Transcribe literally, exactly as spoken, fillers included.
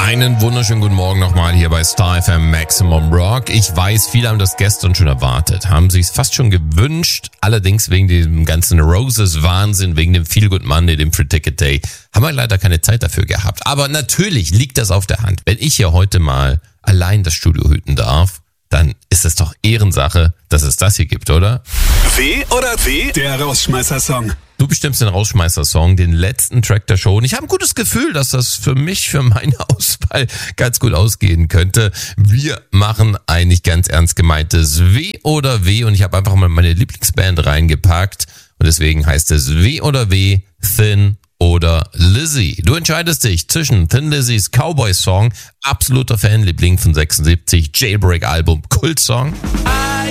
Einen wunderschönen guten Morgen nochmal hier bei Star F M Maximum Rock. Ich weiß, viele haben das gestern schon erwartet, haben sich fast schon gewünscht. Allerdings wegen dem ganzen Roses-Wahnsinn, wegen dem Feel Good Monday, dem Free Ticket Day, haben wir leider keine Zeit dafür gehabt. Aber natürlich liegt das auf der Hand. Wenn ich hier heute mal allein das Studio hüten darf, dann ist es doch Ehrensache, dass es das hier gibt, oder? W oder W? Der Rausschmeißer-Song. Du bestimmst den Rausschmeißer-Song, den letzten Track der Show. Und ich habe ein gutes Gefühl, dass das für mich, für meine Auswahl ganz gut ausgehen könnte. Wir machen ein nicht ganz ernst gemeintes W oder W. Und ich habe einfach mal meine Lieblingsband reingepackt. Und deswegen heißt es W oder W, Thin oder Lizzy. Du entscheidest dich zwischen Thin Lizzys Cowboy-Song, absoluter Fanliebling von sechsundsiebzig, Jailbreak-Album, Kultsong.